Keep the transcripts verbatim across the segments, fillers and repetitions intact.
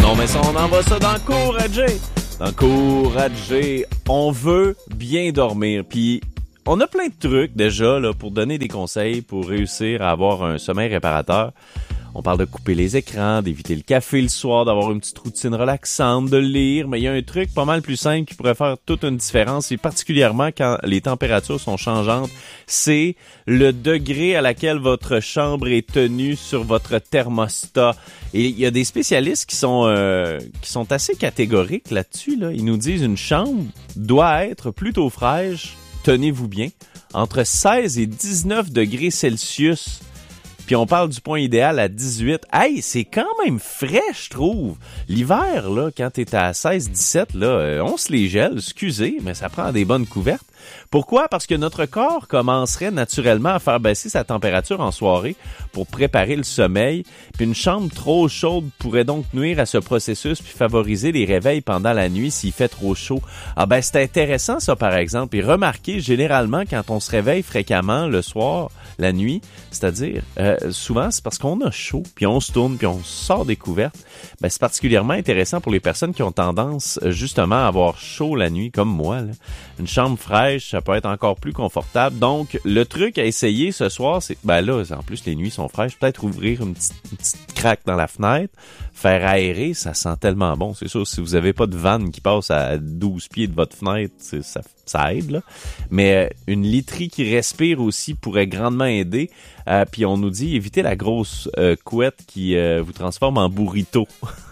Non, mais ça, on envoie ça dans Couragez. Dans Couragez, on veut bien dormir. Puis, on a plein de trucs déjà là pour donner des conseils pour réussir à avoir un sommeil réparateur. On parle de couper les écrans, d'éviter le café le soir, d'avoir une petite routine relaxante, de lire. Mais il y a un truc pas mal plus simple qui pourrait faire toute une différence, et particulièrement quand les températures sont changeantes, c'est le degré à laquelle votre chambre est tenue sur votre thermostat. Et il y a des spécialistes qui sont euh, qui sont assez catégoriques là-dessus. Là. Ils nous disent une chambre doit être plutôt fraîche, tenez-vous bien, entre seize et dix-neuf degrés Celsius. Puis on parle du point idéal à dix-huit. Hey, c'est quand même frais, je trouve. L'hiver, là, quand t'es à seize dix-sept, là, euh, on se les gèle, excusez, mais ça prend des bonnes couvertes. Pourquoi? Parce que notre corps commencerait naturellement à faire baisser sa température en soirée pour préparer le sommeil. Puis une chambre trop chaude pourrait donc nuire à ce processus puis favoriser les réveils pendant la nuit s'il fait trop chaud. Ah ben, c'est intéressant ça, par exemple. Et remarquez, généralement, quand on se réveille fréquemment le soir, la nuit, c'est-à-dire, euh, souvent, c'est parce qu'on a chaud, puis on se tourne, puis on sort des couvertes. Ben, c'est particulièrement intéressant pour les personnes qui ont tendance, justement, à avoir chaud la nuit, comme moi, là. Une chambre fraîche, ça peut être encore plus confortable. Donc, le truc à essayer ce soir, c'est, ben là, en plus, les nuits sont fraîches, peut-être ouvrir une petite, une petite craque dans la fenêtre, faire aérer, ça sent tellement bon. C'est sûr, si vous avez pas de vanne qui passe à douze pieds de votre fenêtre, ça, ça aide, là. Mais euh, une literie qui respire aussi pourrait grandement aider. Euh, puis on nous dit, évitez la grosse euh, couette qui euh, vous transforme en burrito.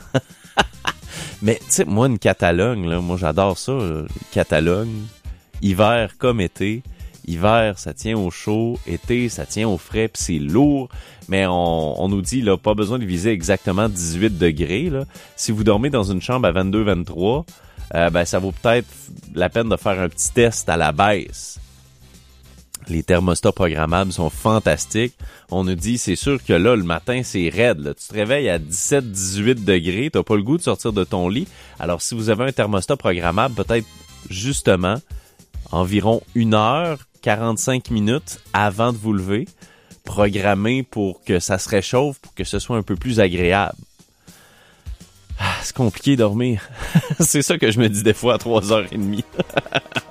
Mais tu sais, moi, une Catalogne, là, moi j'adore ça, là. Catalogne, hiver comme été. Hiver, ça tient au chaud. Été, ça tient au frais, puis c'est lourd. Mais on, on nous dit, là, pas besoin de viser exactement dix-huit degrés, là. Si vous dormez dans une chambre à vingt-deux vingt-trois, euh, ben ça vaut peut-être la peine de faire un petit test à la baisse. Les thermostats programmables sont fantastiques. On nous dit, c'est sûr que là, le matin, c'est raide, là. Tu te réveilles à dix-sept dix-huit degrés, t'as pas le goût de sortir de ton lit. Alors, si vous avez un thermostat programmable, peut-être, justement, environ une heure, quarante-cinq minutes avant de vous lever, programmé pour que ça se réchauffe, pour que ce soit un peu plus agréable. Ah, c'est compliqué de dormir. C'est ça que je me dis des fois à trois heures trente.